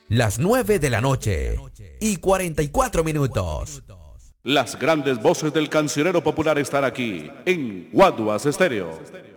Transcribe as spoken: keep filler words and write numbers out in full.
Las nueve de la noche y cuarenta y cuatro minutos. Las grandes voces del cancionero popular están aquí en Guaduas Estéreo.